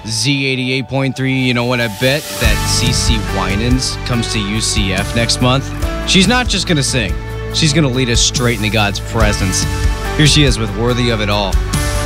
Z88.3, you know what, I bet that CeCe Winans comes to UCF next month. She's not just gonna sing, she's gonna lead us straight into God's presence. Here she is with Worthy of It All.